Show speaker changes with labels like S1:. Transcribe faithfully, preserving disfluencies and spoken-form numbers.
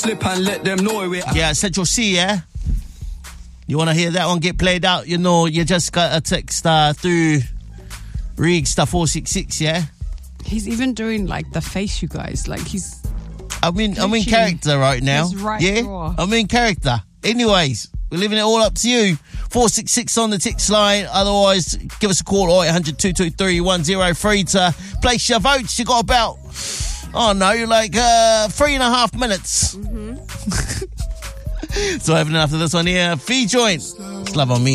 S1: Slip and let them know it.
S2: Yeah, Central C, yeah? You want to hear that one get played out? You know, you just got a text uh, through Rigstar four six six, yeah?
S3: He's even doing, like, the face, you guys. Like, he's...
S2: I'm in, I'm in character right now.
S3: Right
S2: yeah?
S3: draw.
S2: I'm in character. Anyways, we're leaving it all up to you. four six six on the text line. Otherwise, give us a call, oh eight hundred, two two three, one oh three to place your votes. You got about, oh no, like uh, three and a half minutes. Mm-hmm. So having enough of this one here. Fee Joint. It's Love on Me.